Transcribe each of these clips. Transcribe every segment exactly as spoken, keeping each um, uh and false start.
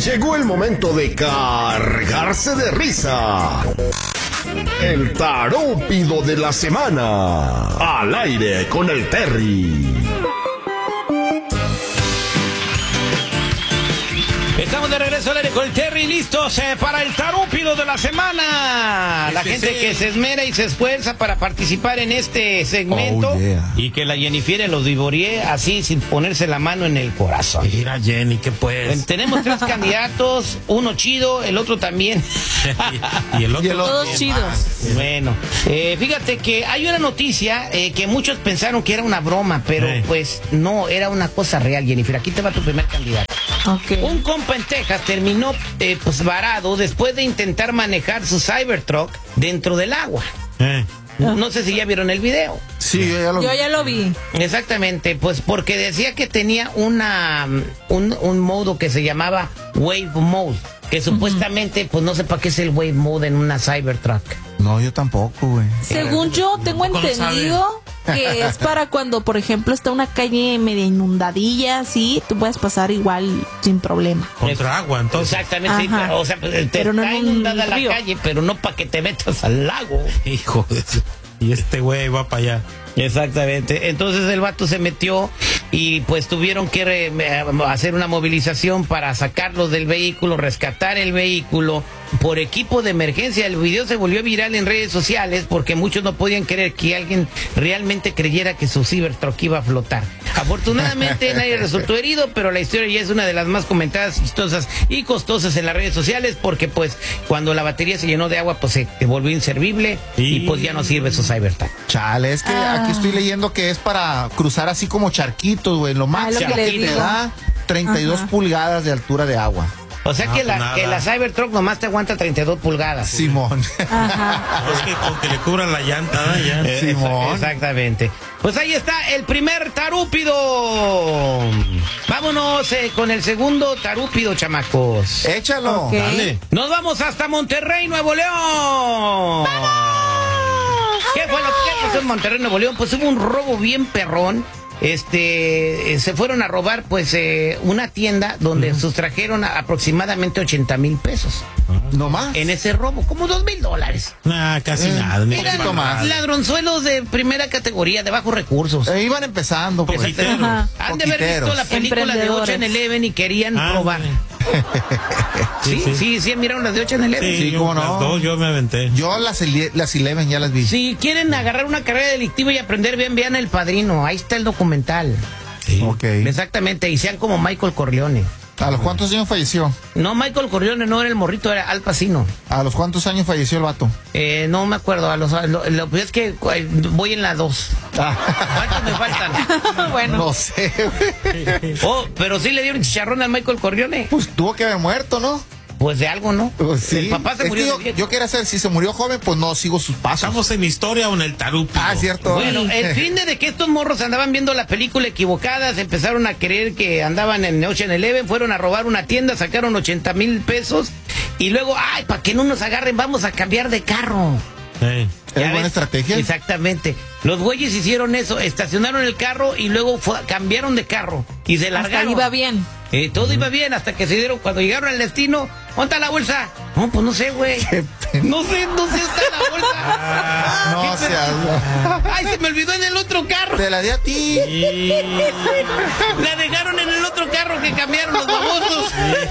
Llegó el momento de cargarse de risa. El tarúpido de la semana. Al aire con el Terry. Estamos de regreso al aire con el Terry, listos eh, para el tarúpido de la semana. La Sí, gente sí. que se esmera y se esfuerza para participar en este segmento. Oh, yeah. Y que la Jennifer los divorie así sin ponerse la mano en el corazón. Mira, Jenny, ¿qué pues? Bueno, tenemos tres candidatos, uno chido, el otro también. y el otro. Todos ¿quién chidos. más? Bueno, eh, fíjate que hay una noticia eh, que muchos pensaron que era una broma, pero Sí. pues no, era una cosa real, Jennifer. Aquí te va tu primer candidato. Ok. Un compa en Texas terminó eh, pues varado después de intentar manejar su Cybertruck dentro del agua. Eh. No sé si ya vieron el video. Sí, yo ya lo Yo vi. ya lo vi. Exactamente, pues porque decía que tenía una un, un modo que se llamaba Wave Mode, que supuestamente pues no sé para qué es el Wave Mode en una Cybertruck. No, yo tampoco, güey. Según yo tengo Tampoco lo entendido que es para cuando, por ejemplo, está una calle media inundadilla, así, tú puedes pasar igual sin problema. Contra agua, entonces. Exactamente, sí, Ajá. pero, o sea, te Pero no está en un inundada la río. calle, pero no para que te metas al lago. Hijo de su- Y este güey va para allá. Exactamente. Entonces el vato se metió y pues tuvieron que re- hacer una movilización para sacarlo del vehículo, rescatar el vehículo por equipo de emergencia. El video se volvió viral en redes sociales porque muchos no podían creer que alguien realmente creyera que su Cybertruck iba a flotar. Afortunadamente nadie resultó herido, pero la historia ya es una de las más comentadas, chistosas y costosas en las redes sociales porque pues cuando la batería se llenó de agua pues se volvió inservible y, Y- pues ya no sirve su Cybertruck. Chale, es que Ah. aquí estoy leyendo que es para cruzar así como charquitos, güey. Lo Ah, lo máximo que que, les te digo. da treinta y dos Ajá. pulgadas de altura de agua. O sea Ah, que, pues la, nada. que la Cybertruck nomás te aguanta treinta y dos pulgadas. Simón. Ajá. Es que con que le cubran la llanta, ¿no? Ya. Eh, Simón. exa- Exactamente. Pues ahí está el primer tarúpido. Vámonos eh, con el segundo tarúpido, chamacos. Échalo. Ok. Dale. Nos vamos hasta Monterrey, Nuevo León. ¿Qué fue lo que pasó en Monterrey, Nuevo León? Pues hubo un robo bien perrón. Este, eh, se fueron a robar pues eh, una tienda donde sustrajeron a- aproximadamente ochenta mil pesos. ¿No más? En ese robo, como dos mil dólares. Nah, casi Eh, nada. ni mira, para Tomás. nada. Ladronzuelos de primera categoría, de bajos recursos. Eh, iban empezando, pues. Poquiteros. Ajá. Han de haber visto poquiteros. la película de Ocean Emprendedores. Eleven y querían Ah, robar. Sí, Sí, sí, sí. sí, miraron las de Ocean Eleven. Sí, Sí, yo, cómo no. las dos yo me aventé. Yo las, ele- las Eleven ya las vi. Si quieren agarrar una carrera delictiva y aprender bien, vean El Padrino. Ahí está el documental. Sí. Ok. Exactamente, y sean como Michael Corleone. ¿A los cuántos años falleció? No, Michael Corleone no era el morrito, era Al Pacino. ¿A los cuántos años falleció el vato? Eh, no me acuerdo, a los, a lo, lo- es que eh, voy en la dos. ¿Cuántos me faltan? Bueno. No sé, güey. Oh, pero sí le dieron chicharrón al Michael Corleone. Pues tuvo que haber muerto, ¿no? Pues de algo, ¿no? Pues sí. El papá se Es murió que de yo, viejo. yo quería saber si se murió joven, pues no sigo sus pasos. ¿Estamos en historia o en el tarúpido? Ah, cierto. Bueno, el fin de que estos morros andaban viendo la película equivocadas, empezaron a creer que andaban en Ocean Eleven, fueron a robar una tienda, sacaron ochenta mil pesos y luego, ay, para que no nos agarren, vamos a cambiar de carro. Sí. ¿Es ¿Ya buena ves? estrategia? Exactamente. Los güeyes hicieron eso, estacionaron el carro y luego fue- cambiaron de carro y se Hasta largaron. ahí iba bien. Eh, todo iba bien hasta que se dieron, cuando llegaron al destino, ¿dónde está la bolsa? No, pues no sé, güey. No sé, no sé, está la bolsa. No ¿Qué seas. Ay, se me olvidó en el otro carro. Te la di a ti. Y... La dejaron en el otro carro que cambiaron los babosos.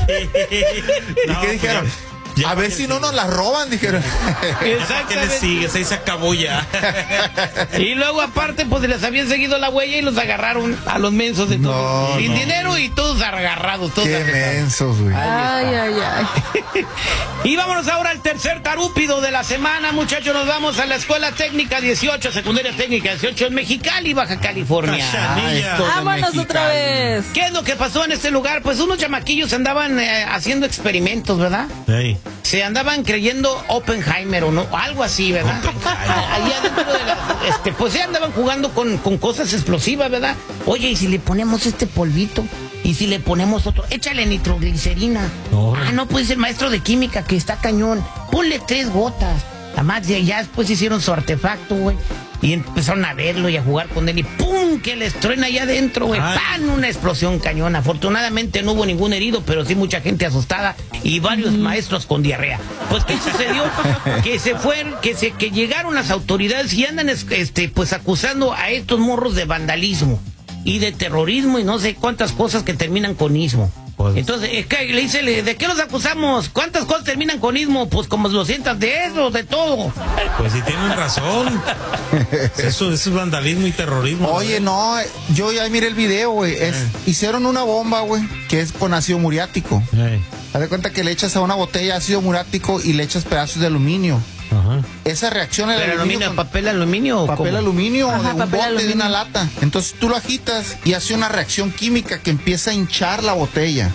¿Y No, qué pues dijeron? ya- A ver si no nos la roban, dijeron. ¿Qué le Exactamente. sigue? Se hizo cabulla. Y luego aparte, pues les habían seguido la huella y los agarraron a los mensos de todos. No, Sin no. dinero y todos agarrados, todos Qué agarrados. mensos, güey. Ay, ay, ay. Y vámonos ahora al tercer tarúpido de la semana, muchachos. Nos vamos a la Escuela Técnica dieciocho, Secundaria Técnica dieciocho en Mexicali, Baja California. Cachanilla. esto de Vámonos Mexicali. otra vez. ¿Qué es lo que pasó en este lugar? Pues unos chamaquillos andaban eh, haciendo experimentos, ¿verdad? Sí. Se andaban creyendo Oppenheimer o no, algo así, ¿verdad? Ahí adentro de la, este, pues se andaban jugando con, con cosas explosivas, ¿verdad? Oye, ¿y si le ponemos este polvito? ¿Y si le ponemos otro? Échale nitroglicerina. No. Ah, no, pues el maestro de química que está cañón. Ponle tres gotas. Además, ya, ya después hicieron su artefacto, güey. Y empezaron a verlo y a jugar con él y ¡pum! Que les truena allá adentro, güey. Ay. ¡Pan! Una explosión cañón. Afortunadamente no hubo ningún herido, pero sí mucha gente asustada y varios maestros con diarrea. Pues, ¿qué sucedió? Que se fueron, que se, que llegaron las autoridades y andan este, pues acusando a estos morros de vandalismo y de terrorismo y no sé cuántas cosas que terminan con ismo. Pues- Entonces, es que le dice, ¿de qué los acusamos? ¿Cuántas cosas terminan con ismo? Pues como lo sientas de eso, de todo. Pues sí tienen razón. Eso, eso es vandalismo y terrorismo. Oye, no, yo ya miré el video, güey. Es- Eh. Hicieron una bomba, güey, que es con ácido muriático. Eh, Haz de cuenta que le echas a una botella ácido muriático y le echas pedazos de aluminio. ajá. Esa reacción al ¿Pero aluminio, con- papel aluminio o papel cómo? aluminio Ajá, o de un papel bote de aluminio. una lata. Entonces tú lo agitas y hace una reacción química que empieza a hinchar la botella.